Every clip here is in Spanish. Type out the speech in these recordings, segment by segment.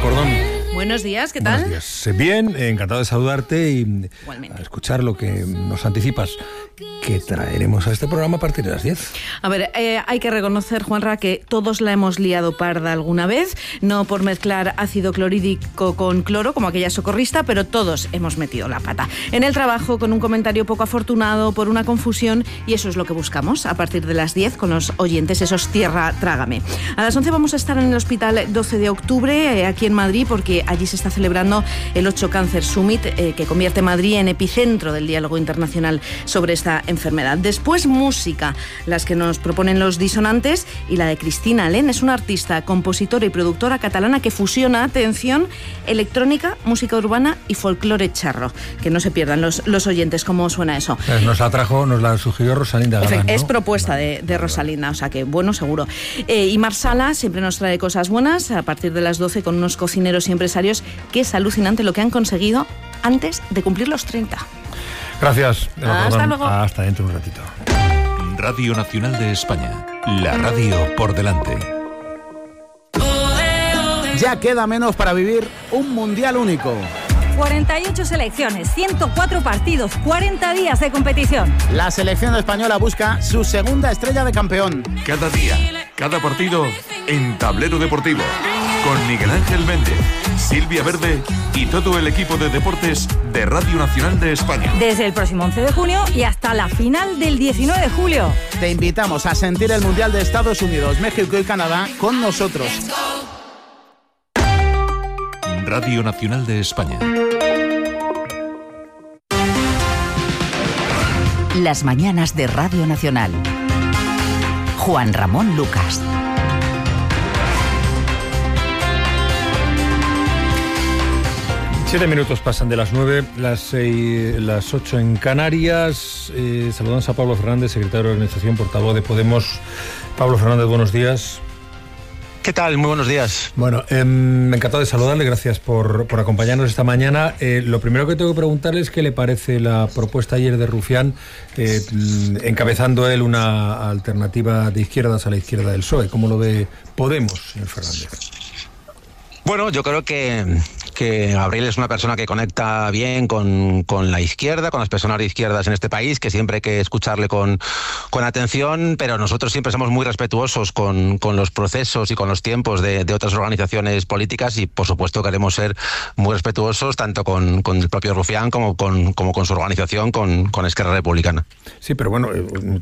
Cordón. Buenos días, ¿qué tal? Buenos días. Bien, encantado de saludarte y a escuchar lo que nos anticipas que traeremos a este programa a partir de las 10. A ver, hay que reconocer, Juanra, que todos la hemos liado parda alguna vez, no por mezclar ácido clorhídrico con cloro, como aquella socorrista, pero todos hemos metido la pata. En el trabajo, con un comentario poco afortunado, por una confusión, y eso es lo que buscamos a partir de las 10 con los oyentes, esos tierra trágame. A las 11 vamos a estar en el Hospital 12 de Octubre, aquí en Madrid, porque allí se está celebrando el 8 Cancer Summit, que convierte Madrid en epicentro del diálogo internacional sobre esta enfermedad. Después, música, las que nos proponen los disonantes, y la de Cristina Alén. Es una artista, compositora y productora catalana que fusiona, atención, electrónica, música urbana y folclore charro. Que no se pierdan los oyentes cómo suena eso. Nos la sugirió Rosalinda Galán, ¿no? Es propuesta de Rosalinda, o sea que bueno, seguro. Y Marsala siempre nos trae cosas buenas a partir de las 12 con unos cocineros y empresarios que es alucinante lo que han conseguido antes de cumplir los 30. Gracias. Hasta luego. Hasta dentro de un ratito. Radio Nacional de España. La radio por delante. Ya queda menos para vivir un mundial único. 48 selecciones, 104 partidos, 40 días de competición. La selección española busca su segunda estrella de campeón. Cada día, cada partido en Tablero Deportivo. Con Miguel Ángel Méndez, Silvia Verde y todo el equipo de deportes de Radio Nacional de España. Desde el próximo 11 de junio y hasta la final del 19 de julio. Te invitamos a sentir el Mundial de Estados Unidos, México y Canadá con nosotros. Radio Nacional de España. Las mañanas de Radio Nacional. Juan Ramón Lucas. Siete minutos pasan de las 9, las 8 en Canarias. Saludamos a Pablo Fernández, secretario de Organización, portavoz de Podemos. Pablo Fernández, buenos días. ¿Qué tal? Muy buenos días. Bueno, encantado de saludarle, gracias por acompañarnos esta mañana. Lo primero que tengo que preguntarle es qué le parece la propuesta ayer de Rufián, encabezando él una alternativa de izquierdas a la izquierda del PSOE. ¿Cómo lo ve Podemos, señor Fernández? Bueno, yo creo que Gabriel es una persona que conecta bien con la izquierda, con las personas de izquierdas en este país, que siempre hay que escucharle con atención, pero nosotros siempre somos muy respetuosos con los procesos y con los tiempos de otras organizaciones políticas y, por supuesto, queremos ser muy respetuosos tanto con el propio Rufián como con su organización, con Esquerra Republicana. Sí, pero bueno,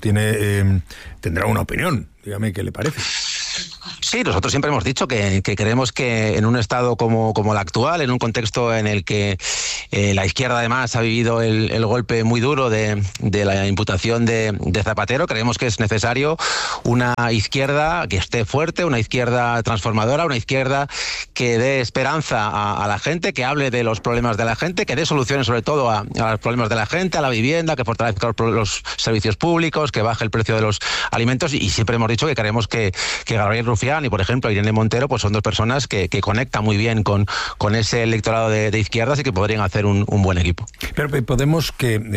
tendrá una opinión. Dígame qué le parece. Sí, nosotros siempre hemos dicho que creemos que en un estado como el actual, en un contexto en el que la izquierda además ha vivido el golpe muy duro de la imputación de Zapatero, creemos que es necesario una izquierda que esté fuerte, una izquierda transformadora, una izquierda que dé esperanza a la gente, que hable de los problemas de la gente, que dé soluciones sobre todo a los problemas de la gente, a la vivienda, que fortalezca los servicios públicos, que baje el precio de los alimentos, y siempre hemos dicho que creemos que Gabriel Rufián y, por ejemplo, Irene Montero pues son dos personas que conectan muy bien con ese electorado de izquierdas y que podrían hacer un buen equipo. Pero Podemos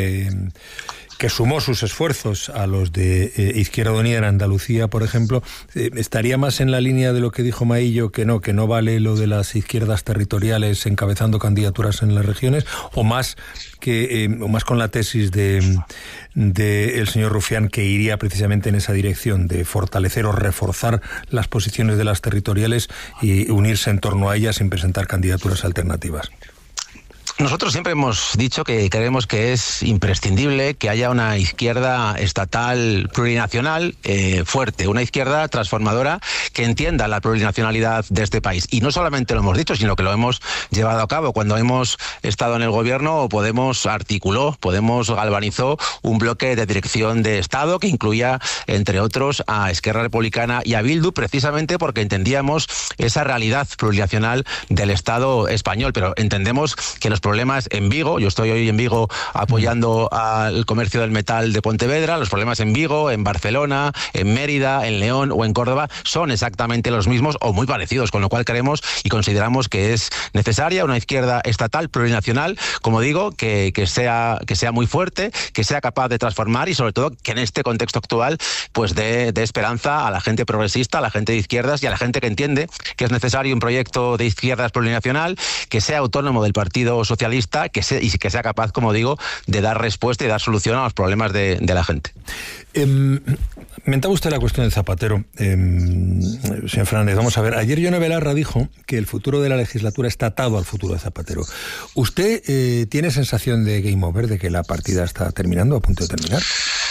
que sumó sus esfuerzos a los de Izquierda Unida en Andalucía, por ejemplo, estaría más en la línea de lo que dijo Maillo, que no vale lo de las izquierdas territoriales encabezando candidaturas en las regiones, o más con la tesis de el señor Rufián, que iría precisamente en esa dirección de fortalecer o reforzar las posiciones de las territoriales y unirse en torno a ellas sin presentar candidaturas alternativas. Nosotros siempre hemos dicho que creemos que es imprescindible que haya una izquierda estatal plurinacional fuerte, una izquierda transformadora que entienda la plurinacionalidad de este país. Y no solamente lo hemos dicho, sino que lo hemos llevado a cabo. Cuando hemos estado en el gobierno, Podemos galvanizó un bloque de dirección de Estado que incluía, entre otros, a Esquerra Republicana y a Bildu, precisamente porque entendíamos esa realidad plurinacional del Estado español. Pero entendemos que los problemas en Vigo, yo estoy hoy en Vigo apoyando al comercio del metal de Pontevedra, los problemas en Vigo, en Barcelona, en Mérida, en León o en Córdoba son exactamente los mismos o muy parecidos, con lo cual creemos y consideramos que es necesaria una izquierda estatal, plurinacional, como digo, que sea muy fuerte, que sea capaz de transformar y sobre todo que en este contexto actual pues dé esperanza a la gente progresista, a la gente de izquierdas y a la gente que entiende que es necesario un proyecto de izquierdas plurinacional, que sea autónomo del Partido Socialista y que sea capaz, como digo, de dar respuesta y dar solución a los problemas de la gente. Mentaba usted la cuestión de Zapatero, señor Fernández. Vamos a ver, ayer Yone Belarra dijo que el futuro de la legislatura está atado al futuro de Zapatero. ¿Usted tiene sensación de game over, de que la partida está terminando, a punto de terminar?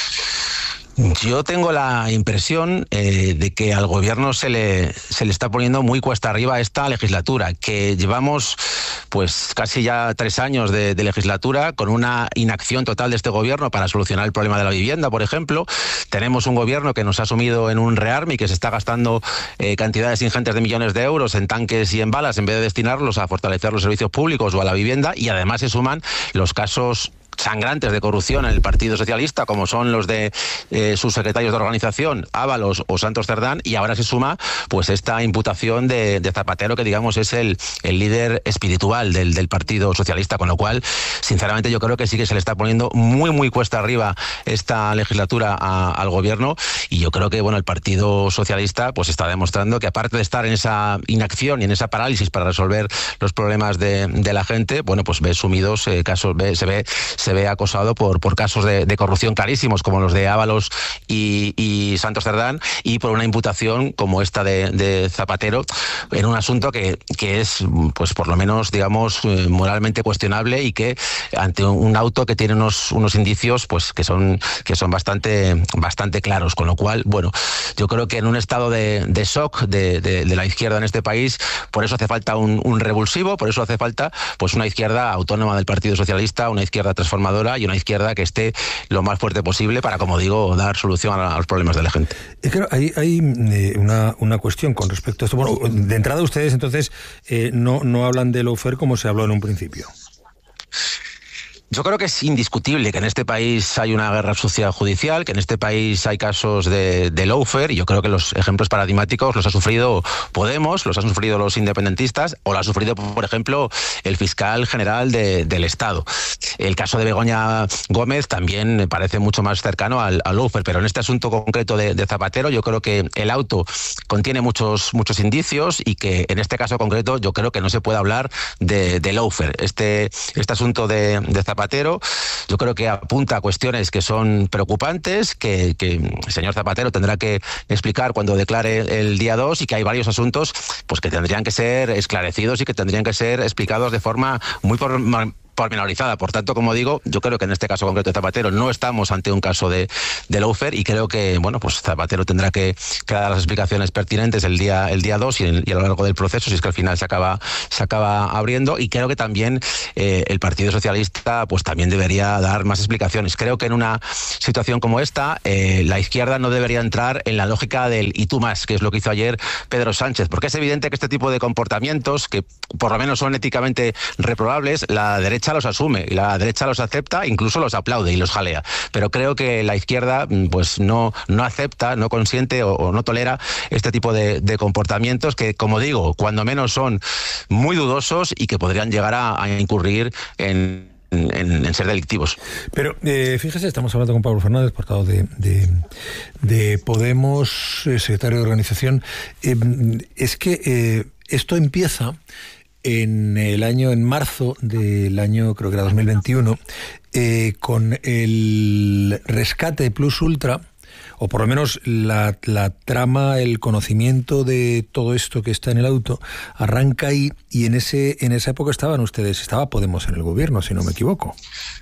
Yo tengo la impresión de que al gobierno se le está poniendo muy cuesta arriba esta legislatura, que llevamos pues casi ya 3 años de legislatura con una inacción total de este gobierno para solucionar el problema de la vivienda, por ejemplo. Tenemos un gobierno que nos ha sumido en un rearme y que se está gastando cantidades ingentes de millones de euros en tanques y en balas en vez de destinarlos a fortalecer los servicios públicos o a la vivienda, y además se suman los casos sangrantes de corrupción en el Partido Socialista, como son los de sus secretarios de organización, Ábalos o Santos Cerdán, y ahora se suma pues esta imputación de Zapatero, que digamos es el líder espiritual del Partido Socialista, con lo cual, sinceramente, yo creo que sí que se le está poniendo muy cuesta arriba esta legislatura al gobierno, y yo creo que bueno, el Partido Socialista pues está demostrando que, aparte de estar en esa inacción y en esa parálisis para resolver los problemas de la gente, bueno, pues ve sumidos casos, se ve acosado por casos de corrupción clarísimos, como los de Ábalos y Santos Cerdán, y por una imputación como esta de Zapatero en un asunto que es, pues por lo menos, digamos, moralmente cuestionable, y que ante un auto que tiene unos indicios pues que son bastante claros, con lo cual, bueno, yo creo que en un estado de shock de la izquierda en este país, por eso hace falta un revulsivo, por eso hace falta pues una izquierda autónoma del Partido Socialista, una izquierda transformadora y una izquierda que esté lo más fuerte posible para, como digo, dar solución a los problemas de la gente. Claro, hay una cuestión con respecto a esto. Bueno, de entrada ustedes entonces no hablan de lawfare como se habló en un principio. Yo creo que es indiscutible que en este país hay una guerra sucia judicial, que en este país hay casos de lawfare, y yo creo que los ejemplos paradigmáticos los ha sufrido Podemos, los han sufrido los independentistas, o lo ha sufrido, por ejemplo, el fiscal general del Estado. El caso de Begoña Gómez también me parece mucho más cercano al lawfare, pero en este asunto concreto de Zapatero, yo creo que el auto contiene muchos indicios, y que en este caso concreto yo creo que no se puede hablar de lawfare. Este asunto de Zapatero, yo creo que apunta a cuestiones que son preocupantes, que el señor Zapatero tendrá que explicar cuando declare el día 2, y que hay varios asuntos pues que tendrían que ser esclarecidos y que tendrían que ser explicados de forma muy pormenorizada. Por tanto, como digo, yo creo que en este caso concreto de Zapatero no estamos ante un caso de lawfare, y creo que bueno, pues Zapatero tendrá que dar las explicaciones pertinentes el día 2 y a lo largo del proceso, si es que al final se acaba abriendo, y creo que también el Partido Socialista pues también debería dar más explicaciones. Creo que en una situación como esta la izquierda no debería entrar en la lógica del y tú más, que es lo que hizo ayer Pedro Sánchez, porque es evidente que este tipo de comportamientos, que por lo menos son éticamente reprobables, la derecha los asume y la derecha los acepta, incluso los aplaude y los jalea. Pero creo que la izquierda pues no acepta, no consiente o no tolera este tipo de comportamientos que, como digo, cuando menos son muy dudosos y que podrían llegar a incurrir en ser delictivos. Pero fíjese, estamos hablando con Pablo Fernández, portavoz de Podemos, secretario de organización. Es que esto empieza en marzo del año, creo que era 2021, con el rescate plus ultra, o por lo menos la trama, el conocimiento de todo esto que está en el auto, arranca ahí, y en esa época estaba Podemos en el gobierno, si no me equivoco.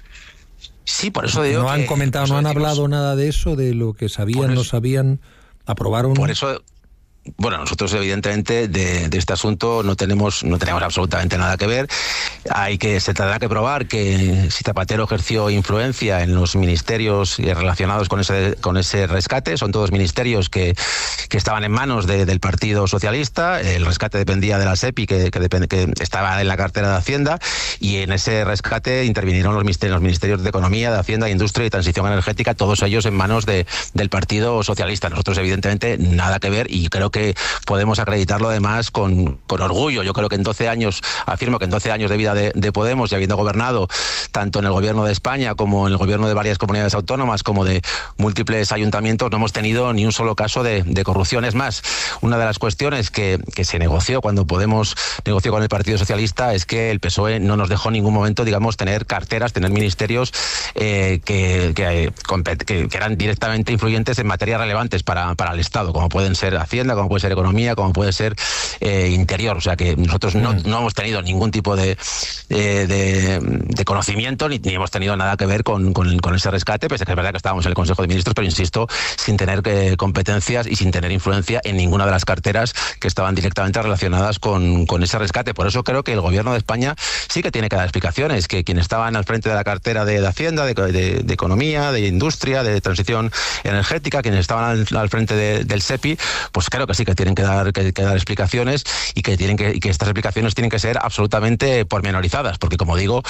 Sí, por eso digo no han comentado, no han hablado nada de eso, de lo que sabían, no sabían, aprobaron. Por eso Bueno, nosotros evidentemente de este asunto no tenemos absolutamente nada que ver. Se tendrá que probar que si Zapatero ejerció influencia en los ministerios relacionados con ese rescate. Son todos ministerios que estaban en manos del Partido Socialista. El rescate dependía de la SEPI, que estaba en la cartera de Hacienda, y en ese rescate intervinieron los ministerios de Economía, de Hacienda, Industria y Transición Energética, todos ellos en manos del Partido Socialista. Nosotros evidentemente nada que ver, y creo que podemos acreditarlo además con orgullo. Yo creo que afirmo que en 12 años de vida de Podemos, y habiendo gobernado tanto en el gobierno de España como en el gobierno de varias comunidades autónomas, como de múltiples ayuntamientos, no hemos tenido ni un solo caso de corrupción. Es más, una de las cuestiones que se negoció cuando Podemos negoció con el Partido Socialista es que el PSOE no nos dejó en ningún momento, digamos, tener carteras, tener ministerios que eran directamente influyentes en materias relevantes para el Estado, como pueden ser Hacienda, como puede ser Economía, como puede ser Interior. O sea que nosotros no hemos tenido ningún tipo de conocimiento, ni hemos tenido nada que ver con ese rescate, pese a que es verdad que estábamos en el Consejo de Ministros, pero insisto, sin tener competencias y sin tener influencia en ninguna de las carteras que estaban directamente relacionadas con ese rescate. Por eso creo que el Gobierno de España sí que tiene que dar explicaciones, que quienes estaban al frente de la cartera de Hacienda, de Economía, de Industria, de Transición Energética, quienes estaban al frente del SEPI, pues creo que sí que tienen que dar explicaciones, y que estas explicaciones tienen que ser absolutamente pormenorizadas, porque como digo,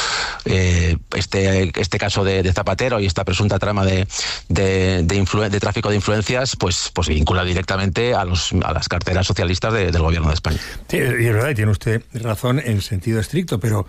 este caso de Zapatero y esta presunta trama de tráfico de influencias, pues vincula directamente a las carteras socialistas del Gobierno de España. Sí, y es verdad, tiene usted razón en sentido estricto, pero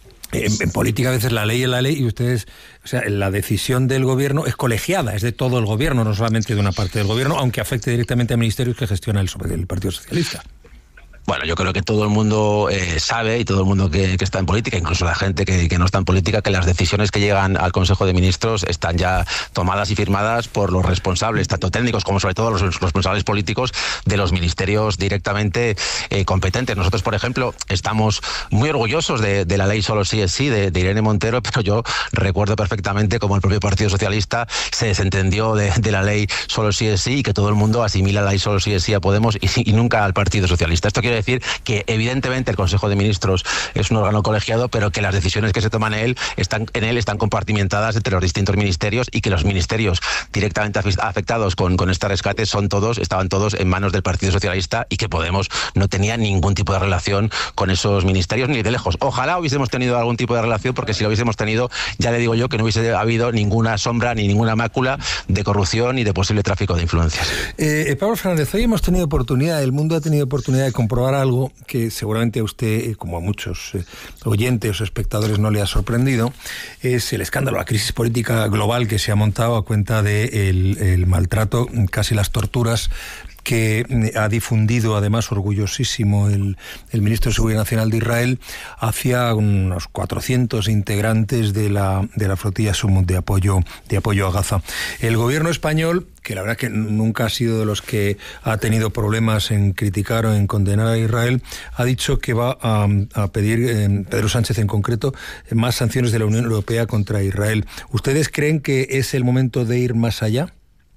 en política a veces la ley es la ley, y ustedes, o sea, la decisión del gobierno es colegiada, es de todo el gobierno, no solamente de una parte del gobierno, aunque afecte directamente a ministerios que gestiona el Partido Socialista. Bueno, yo creo que todo el mundo sabe, y todo el mundo que está en política, incluso la gente que no está en política, que las decisiones que llegan al Consejo de Ministros están ya tomadas y firmadas por los responsables, tanto técnicos como sobre todo los responsables políticos de los ministerios directamente competentes. Nosotros, por ejemplo, estamos muy orgullosos de la ley Solo sí es sí de Irene Montero, pero yo recuerdo perfectamente cómo el propio Partido Socialista se desentendió de la ley Solo sí es sí, y que todo el mundo asimila la ley Solo sí es sí a Podemos y nunca al Partido Socialista. Esto quiere decir que evidentemente el Consejo de Ministros es un órgano colegiado, pero que las decisiones que se toman en él están compartimentadas entre los distintos ministerios, y que los ministerios directamente afectados con este rescate estaban todos en manos del Partido Socialista, y que Podemos no tenía ningún tipo de relación con esos ministerios, ni de lejos. Ojalá hubiésemos tenido algún tipo de relación, porque si lo hubiésemos tenido, ya le digo yo que no hubiese habido ninguna sombra ni ninguna mácula de corrupción y de posible tráfico de influencias. Pablo Fernández, hoy hemos tenido oportunidad, el mundo ha tenido oportunidad de comprobar algo que seguramente a usted, como a muchos oyentes o espectadores, no le ha sorprendido. Es el escándalo, la crisis política global que se ha montado a cuenta del maltrato, casi las torturas, que ha difundido además orgullosísimo el ministro de Seguridad Nacional de Israel hacia unos 400 integrantes de la flotilla Sumut de apoyo a Gaza. El gobierno español, que la verdad que nunca ha sido de los que ha tenido problemas en criticar o en condenar a Israel, ha dicho que va a pedir, Pedro Sánchez en concreto, más sanciones de la Unión Europea contra Israel. ¿Ustedes creen que es el momento de ir más allá?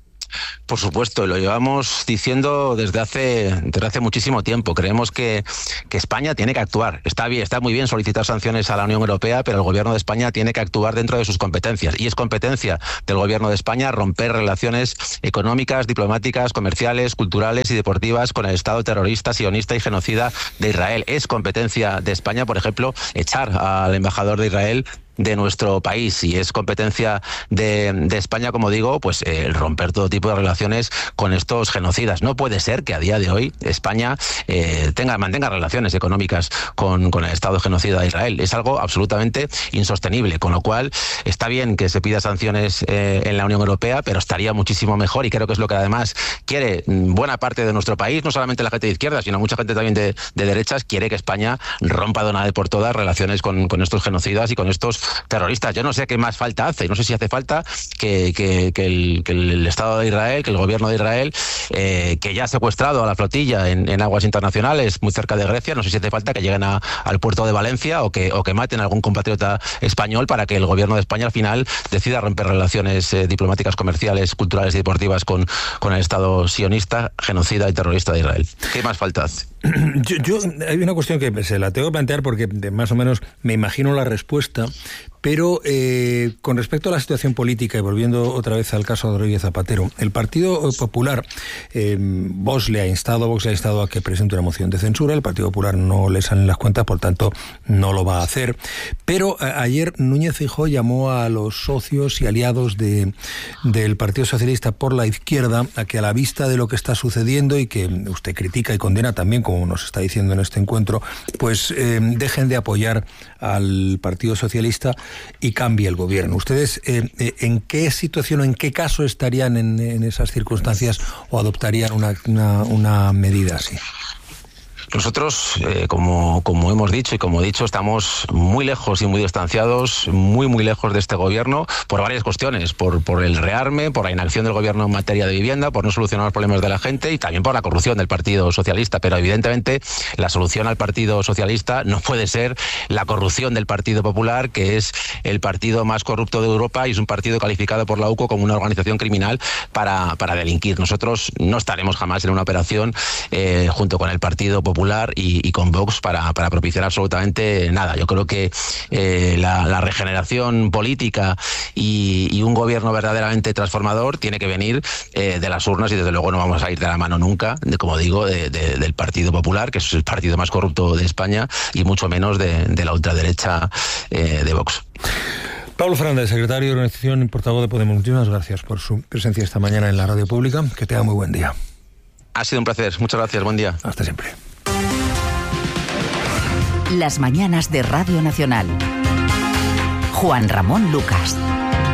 Por supuesto, lo llevamos diciendo desde hace muchísimo tiempo. Creemos que España tiene que actuar. Está muy bien solicitar sanciones a la Unión Europea, pero el Gobierno de España tiene que actuar dentro de sus competencias. Y es competencia del Gobierno de España romper relaciones económicas, diplomáticas, comerciales, culturales y deportivas con el Estado terrorista, sionista y genocida de Israel. Es competencia de España, por ejemplo, echar al embajador de Israel de nuestro país, y es competencia de España, como digo, pues romper todo tipo de relaciones con estos genocidas. No puede ser que a día de hoy España mantenga relaciones económicas con el Estado genocida de Israel. Es algo absolutamente insostenible, con lo cual está bien que se pida sanciones en la Unión Europea, pero estaría muchísimo mejor, y creo que es lo que además quiere buena parte de nuestro país, no solamente la gente de izquierda, sino mucha gente también de derechas, quiere que España rompa de una vez por todas relaciones con estos genocidas y con estos terroristas. Yo no sé qué más falta hace, no sé si hace falta que el Estado de Israel, que el gobierno de Israel, que ya ha secuestrado a la flotilla en aguas internacionales muy cerca de Grecia, no sé si hace falta que lleguen al puerto de Valencia o que maten a algún compatriota español para que el gobierno de España al final decida romper relaciones diplomáticas, comerciales, culturales y deportivas con el Estado sionista, genocida y terrorista de Israel. ¿Qué más falta hace? Hay una cuestión que se la tengo que plantear porque más o menos me imagino la respuesta, pero con respecto a la situación política, y volviendo otra vez al caso de Rodríguez Zapatero, el Partido Popular, Vox le ha instado a que presente una moción de censura. El Partido Popular no le salen las cuentas, por tanto no lo va a hacer, pero ayer Núñez Feijóo llamó a los socios y aliados del Partido Socialista por la izquierda a que, a la vista de lo que está sucediendo y que usted critica y condena también, como nos está diciendo en este encuentro, pues dejen de apoyar al Partido Socialista y cambie el gobierno. ¿Ustedes en qué situación o en qué caso estarían en esas circunstancias o adoptarían una medida así? Nosotros, como hemos dicho y como he dicho, estamos muy lejos y muy distanciados, muy lejos de este gobierno por varias cuestiones, por el rearme, por la inacción del gobierno en materia de vivienda, por no solucionar los problemas de la gente y también por la corrupción del Partido Socialista. Pero evidentemente la solución al Partido Socialista no puede ser la corrupción del Partido Popular, que es el partido más corrupto de Europa y es un partido calificado por la UCO como una organización criminal para delinquir. Nosotros no estaremos jamás en una operación junto con el Partido Popular y con Vox para propiciar absolutamente nada. Yo creo que la regeneración política y un gobierno verdaderamente transformador tiene que venir de las urnas y desde luego no vamos a ir de la mano nunca, como digo, del Partido Popular, que es el partido más corrupto de España, y mucho menos de la ultraderecha de Vox. Pablo Fernández, secretario de Organización y portavoz de Podemos. Muchísimas gracias por su presencia esta mañana en la radio pública. Que tenga muy buen día. Ha sido un placer. Muchas gracias. Buen día. Hasta siempre. Las mañanas de Radio Nacional. Juan Ramón Lucas.